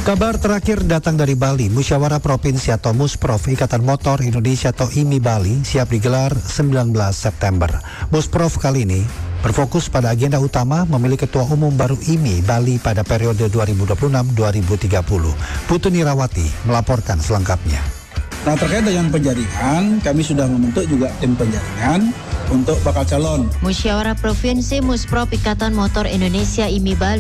Kabar terakhir datang dari Bali. Musyawarah Provinsi atau Musprov Ikatan Motor Indonesia atau IMI Bali siap digelar 19 September. Musprov kali ini berfokus pada agenda utama memilih Ketua Umum baru IMI Bali pada periode 2026-2030. Putu Nirawati melaporkan selengkapnya. Nah, terkait dengan penjaringan, kami sudah membentuk juga tim penjaringan untuk bakal calon. Musyawarah Provinsi Musprov Ikatan Motor Indonesia IMI Bali